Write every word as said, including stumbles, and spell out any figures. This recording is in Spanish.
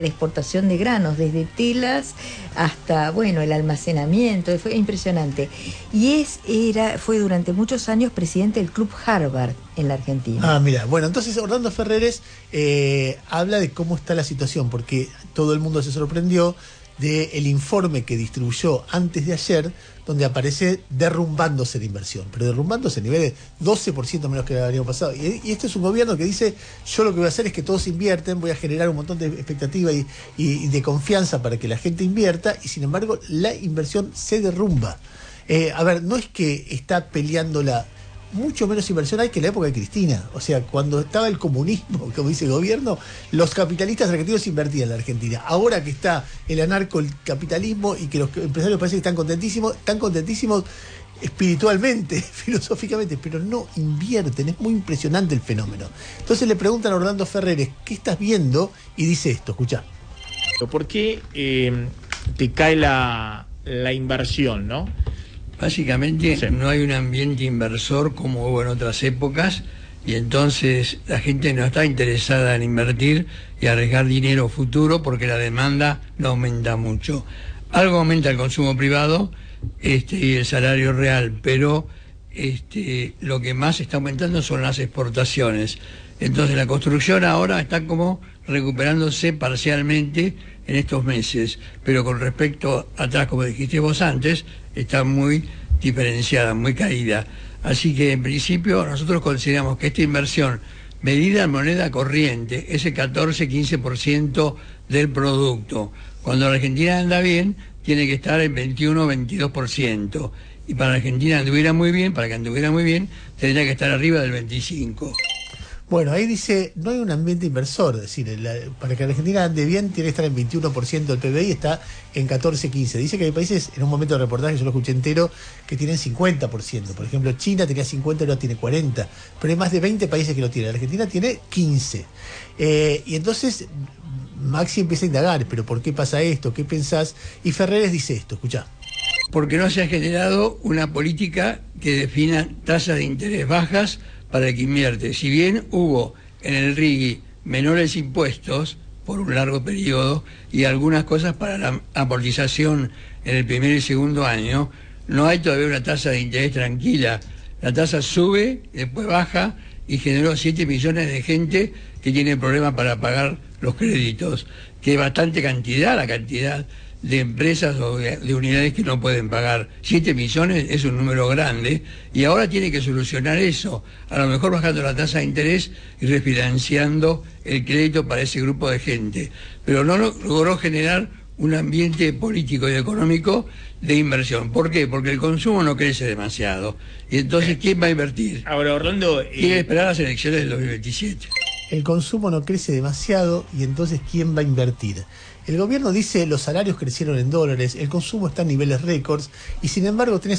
La exportación de granos, desde telas hasta, bueno, el almacenamiento, fue impresionante. Y es, era, fue durante muchos años presidente del Club Harvard en la Argentina. Ah, mira, bueno, entonces Orlando Ferreres eh, habla de cómo está la situación, porque todo el mundo se sorprendió del informe que distribuyó antes de ayer, donde aparece derrumbándose la inversión, pero derrumbándose a nivel de doce por ciento menos que el año pasado. Y, y este es un gobierno que dice, yo lo que voy a hacer es que todos invierten, voy a generar un montón de expectativa y, y, y de confianza para que la gente invierta, y sin embargo la inversión se derrumba. Eh, a ver, no es que está peleando la... mucho menos inversión hay que en la época de Cristina. O sea, cuando estaba el comunismo, como dice el gobierno, los capitalistas argentinos invertían en la Argentina. Ahora que está el anarcocapitalismo y que los empresarios parece que están contentísimos, están contentísimos espiritualmente, filosóficamente, pero no invierten. Es muy impresionante el fenómeno. Entonces le preguntan a Orlando Ferreres, ¿qué estás viendo? Y dice esto, escuchá. ¿Por qué eh, te cae la, la inversión, no? Básicamente sí. No hay un ambiente inversor como hubo en otras épocas, y entonces la gente no está interesada en invertir y arriesgar dinero futuro porque la demanda no aumenta mucho. Algo aumenta el consumo privado este, y el salario real, pero este, lo que más está aumentando son las exportaciones. Entonces la construcción ahora está como recuperándose parcialmente en estos meses, pero con respecto a atrás, como dijiste vos antes, está muy diferenciada, muy caída. Así que en principio nosotros consideramos que esta inversión medida en moneda corriente es el catorce a quince por ciento del producto. Cuando la Argentina anda bien, tiene que estar en veintiuno a veintidós por ciento. Y para la Argentina anduviera muy bien, para que anduviera muy bien, tendría que estar arriba del veinticinco por ciento. Bueno, ahí dice, no hay un ambiente inversor, es decir, la, para que la Argentina ande bien tiene que estar en veintiuno por ciento del P B I, está en catorce a quince. Dice que hay países, en un momento de reportaje, yo lo escuché entero, que tienen cincuenta por ciento. Por ejemplo, China tenía cincuenta y ahora tiene cuarenta. Pero hay más de veinte países que lo tienen. La Argentina tiene quince. Eh, y entonces Maxi empieza a indagar, pero ¿por qué pasa esto? ¿Qué pensás? Y Ferreres dice esto, escuchá. Porque no se ha generado una política que defina tasas de interés bajas para el que invierte. Si bien hubo en el R I G I menores impuestos por un largo periodo y algunas cosas para la amortización en el primer y segundo año, no hay todavía una tasa de interés tranquila. La tasa sube, después baja y generó siete millones de gente que tiene problemas para pagar los créditos, que es bastante cantidad, la cantidad de empresas o de, de unidades que no pueden pagar. siete millones es un número grande y ahora tiene que solucionar eso, a lo mejor bajando la tasa de interés y refinanciando el crédito para ese grupo de gente, pero no logró generar un ambiente político y económico de inversión. ¿Por qué? Porque el consumo no crece demasiado y entonces ¿quién va a invertir? Ahora, Orlando, Tiene que esperar las elecciones del dos mil veintisiete. El consumo no crece demasiado y entonces ¿quién va a invertir? El gobierno dice los salarios crecieron en dólares, el consumo está en niveles récords y sin embargo tenés